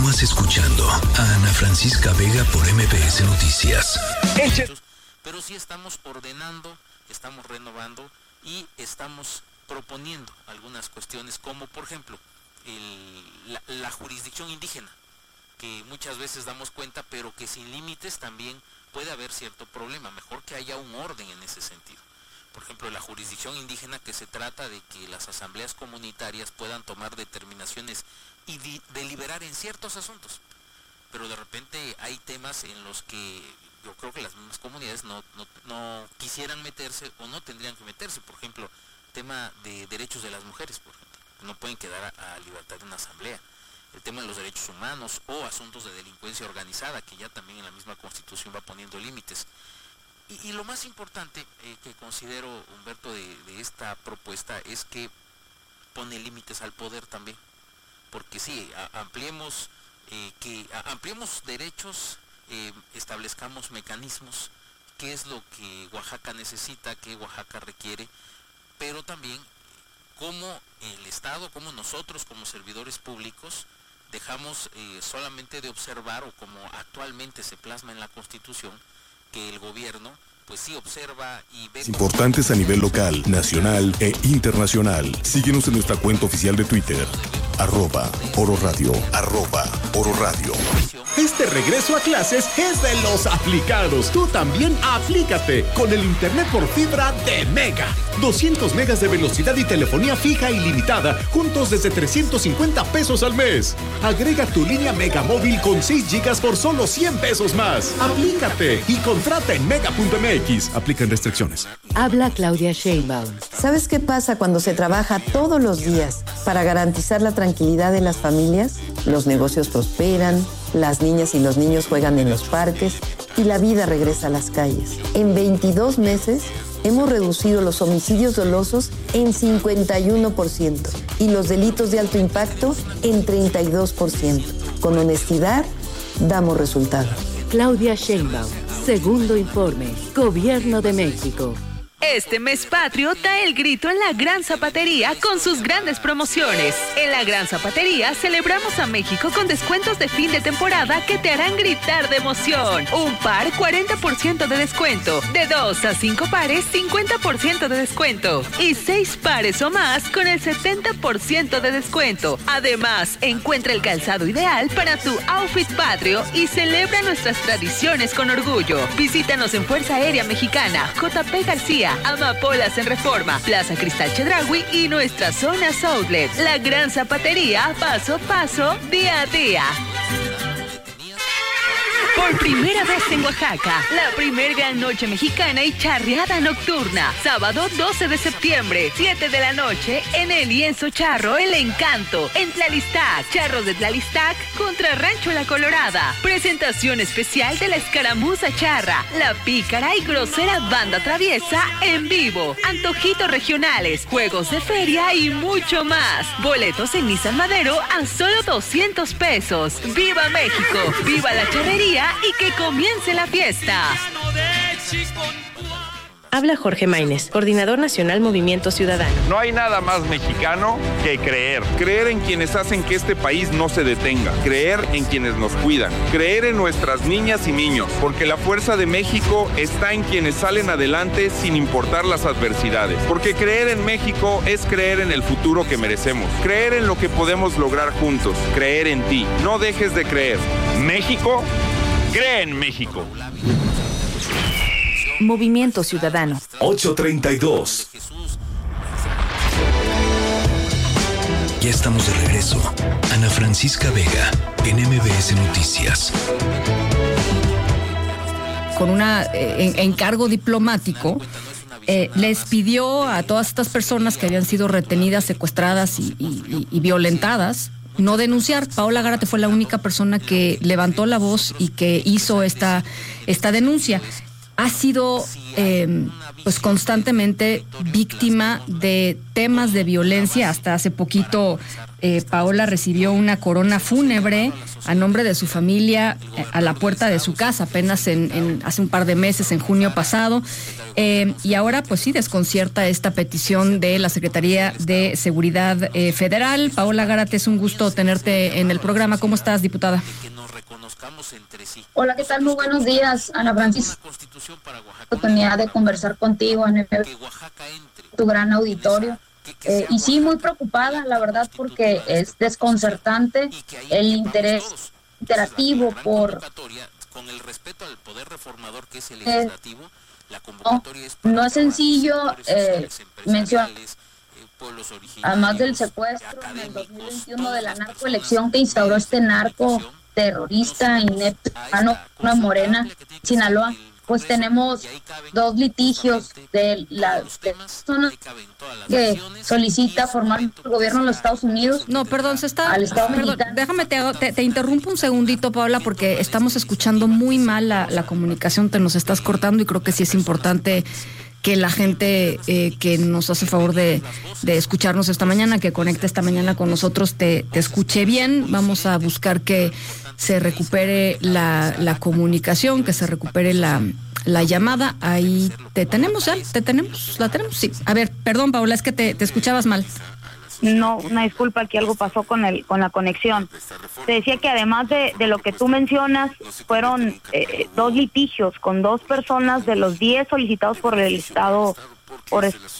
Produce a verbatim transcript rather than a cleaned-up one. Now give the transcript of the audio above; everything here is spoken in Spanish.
Continúas escuchando a Ana Francisca Vega por M B S Noticias. Pero sí estamos ordenando, estamos renovando y estamos proponiendo algunas cuestiones como, por ejemplo, el, la, la jurisdicción indígena, que muchas veces damos cuenta, pero que sin límites también puede haber cierto problema. Mejor que haya un orden en ese sentido. Por ejemplo, la jurisdicción indígena, que se trata de que las asambleas comunitarias puedan tomar determinaciones y di- deliberar en ciertos asuntos. Pero de repente hay temas en los que yo creo que las mismas comunidades no, no, no quisieran meterse o no tendrían que meterse. Por ejemplo, tema de derechos de las mujeres, por ejemplo, no pueden quedar a, a libertad de una asamblea. El tema de los derechos humanos o asuntos de delincuencia organizada, que ya también en la misma Constitución va poniendo límites. Y, y lo más importante eh, que considero, Humberto, de, de esta propuesta es que pone límites al poder también. Porque sí, a, ampliemos, eh, que, a, ampliemos derechos, eh, establezcamos mecanismos, qué es lo que Oaxaca necesita, qué Oaxaca requiere, pero también cómo el Estado, como nosotros como servidores públicos, dejamos eh, solamente de observar, o como actualmente se plasma en la Constitución, que el gobierno pues sí observa y ve... Importantes a nivel local, nacional e internacional. Síguenos en nuestra cuenta oficial de Twitter, arroba Oro Radio, arroba Oro Radio. Este regreso a clases es de los aplicados. Tú también aplícate con el internet por fibra de Mega. doscientos megas de velocidad y telefonía fija ilimitada, juntos desde trescientos cincuenta pesos al mes. Agrega tu línea Mega móvil con seis gigas por solo cien pesos más. Aplícate y contrata en mega punto m x. Aplican restricciones. Habla Claudia Sheinbaum. ¿Sabes qué pasa cuando se trabaja todos los días para garantizar la tranquilidad de las familias? Los negocios prosperan, las niñas y los niños juegan en los parques y la vida regresa a las calles. En veintidós meses hemos reducido los homicidios dolosos en cincuenta y uno por ciento y los delitos de alto impacto en treinta y dos por ciento. Con honestidad, damos resultados. Claudia Sheinbaum. Segundo informe. Gobierno de México. Este mes patrio da el grito en la Gran Zapatería con sus grandes promociones. En la Gran Zapatería celebramos a México con descuentos de fin de temporada que te harán gritar de emoción. Un par, cuarenta por ciento de descuento. De dos a cinco pares, cincuenta por ciento de descuento. Y seis pares o más con el setenta por ciento de descuento. Además, encuentra el calzado ideal para tu outfit patrio y celebra nuestras tradiciones con orgullo. Visítanos en Fuerza Aérea Mexicana, J P García, Amapolas en Reforma, Plaza Cristal Chedraui y nuestra zona Outlet. La Gran Zapatería, paso a paso, día a día. Por primera vez en Oaxaca, la primer gran noche mexicana y charreada nocturna. Sábado doce de septiembre, siete de la noche, en el Lienzo Charro, El Encanto, en Tlalistac. Charros de Tlalistac contra Rancho La Colorada. Presentación especial de la Escaramuza Charra, La Pícara y Grosera Banda Traviesa en vivo. Antojitos regionales, juegos de feria y mucho más. Boletos en Nissan Madero a solo doscientos pesos. ¡Viva México! ¡Viva la charrería! Y que comience la fiesta. Habla Jorge Maínez, coordinador nacional Movimiento Ciudadano. No hay nada más mexicano que creer. Creer en quienes hacen que este país no se detenga. Creer en quienes nos cuidan. Creer en nuestras niñas y niños. Porque la fuerza de México está en quienes salen adelante sin importar las adversidades. Porque creer en México es creer en el futuro que merecemos. Creer en lo que podemos lograr juntos. Creer en ti. No dejes de creer. México, cree en México. Movimiento Ciudadano. ocho treinta y dos. Ya estamos de regreso. Ana Francisca Vega, en M B S Noticias. Con un eh, encargo diplomático, eh, les pidió a todas estas personas que habían sido retenidas, secuestradas y, y, y violentadas, no denunciar. Paola Gárate fue la única persona que levantó la voz y que hizo esta, esta denuncia. Ha sido eh, pues constantemente víctima de temas de violencia. Hasta hace poquito eh, Paola recibió una corona fúnebre a nombre de su familia eh, a la puerta de su casa, apenas en, en hace un par de meses, en junio pasado. Eh, y ahora, pues sí, desconcierta esta petición de la Secretaría de Seguridad eh, Federal. Paola Gárate, es un gusto tenerte en el programa. ¿Cómo estás, diputada? Hola, ¿qué tal? Muy buenos días, Ana Francisca. Oportunidad de conversar contigo en el, tu gran auditorio. Eh, y sí, muy preocupada, la verdad, porque es desconcertante el interés interactivo por... Con el respeto al poder reformador que es el eh, legislativo, la convocatoria es no, no es sencillo eh, mencionar, además del secuestro en el dos mil veintiuno de la narcoelección que instauró este narco terrorista inepto, una Morena, Sinaloa, pues tenemos dos litigios de la persona que solicita formar el gobierno de los Estados Unidos. No, perdón, se está... Al Estado perdón, déjame, te, te, te interrumpo un segundito, Paola, porque estamos escuchando muy mal la, la comunicación, te nos estás cortando y creo que sí es importante que la gente eh, que nos hace favor de, de escucharnos esta mañana, que conecte esta mañana con nosotros, te, te escuche bien. Vamos a buscar que se recupere la, la comunicación, que se recupere la, la llamada. Ahí te tenemos ya, te tenemos, la tenemos, sí. A ver, perdón, Paola, es que te, te escuchabas mal. No, una disculpa, aquí algo pasó con el con la conexión. Te decía que además de, de lo que tú mencionas, fueron eh, dos litigios con dos personas de los diez solicitados por el Estado, por